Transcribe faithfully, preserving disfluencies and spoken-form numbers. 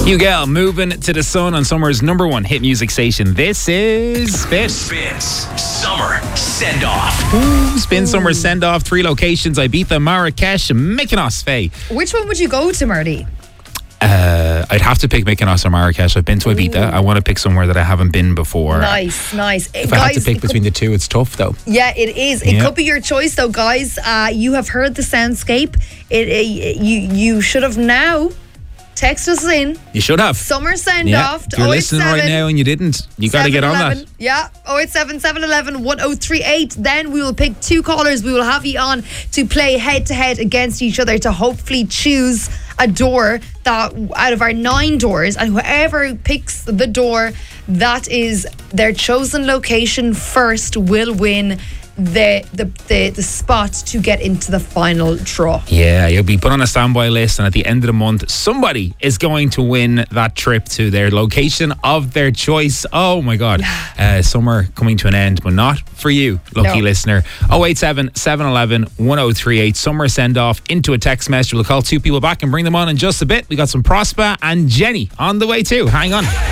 Hugel moving to the sun on Summer's number one hit music station. This is Spin. Spins Summer Send Off. Ooh, Spin Ooh. Summer Send Off. Three locations: Ibiza, Marrakesh, Mykonos. Faye. Which one would you go to, Marty? Uh, I'd have to pick Mykonos or Marrakesh. I've been to Ibiza. Ooh. I want to pick somewhere that I haven't been before. Nice, nice. If guys, I had to pick between could, the two, it's tough though. Yeah, it is. It yeah. could be your choice though, guys. Uh, you have heard the soundscape. It, it you you should have now. Text us in. You should have. Summer Send yeah. Off. If you're listening right now and you didn't, you got to get on that. Yeah, oh eight seven, seven one one, one oh three eight. Then we will pick two callers. We will have you on to play head to head against each other to hopefully choose a door that out of our nine doors, and whoever picks the door that is their chosen location first will win the the the, the spot to get into the final draw. Yeah, you'll be put on a standby list, and at the end of the month somebody is going to win that trip to their location of their choice. Oh my god. uh, summer coming to an end, but not for you, lucky no. listener. oh eight seven, seven one one, one oh three eight. Summer Send Off into a text message. We'll call two people back and bring them on in just a bit. We got some Prosper and Jenny on the way too. Hang on.